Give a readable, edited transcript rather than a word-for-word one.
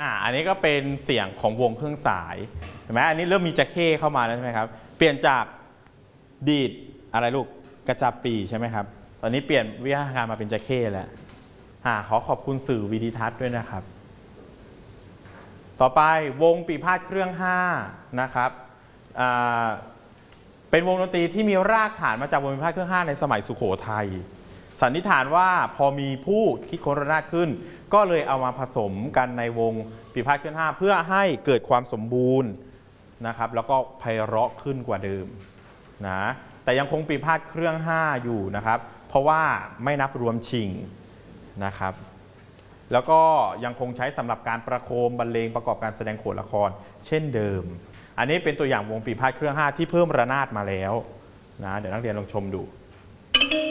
อันนี้ก็เป็นเสียงของวงเครื่องสายเห็นไหมอันนี้เริ่มมีจะเข้เข้ามาแล้วใช่ไหมครับเปลี่ยนจากดีดอะไรลูกกระจับปีใช่ไหมครับตอนนี้เปลี่ยนวิทยาการมาเป็นจะเข้แล้วขอขอบคุณสื่อวิดิทัศน์ด้วยนะครับต่อไปวงปีพาทย์เครื่อง5นะครับเป็นวงดนตรีที่มีรากฐานมาจากวงปีพาทย์เครื่อง5ในสมัยสุโขทัยสันนิษฐานว่าพอมีผู้คิดค้นระนาดขึ้นก็เลยเอามาผสมกันในวงปีพาทย์เครื่อง5เพื่อให้เกิดความสมบูรณ์นะครับแล้วก็ไพเราะขึ้นกว่าเดิมนะแต่ยังคงปีพาทย์เครื่อง5อยู่นะครับเพราะว่าไม่นับรวมชิงนะครับแล้วก็ยังคงใช้สำหรับการประโคมบรรเลงประกอบการแสดงโขนละครเช่นเดิมอันนี้เป็นตัวอย่างวงปีพาทย์เครื่อง5ที่เพิ่มระนาดมาแล้วนะเดี๋ยวนักเรียนลองชมดู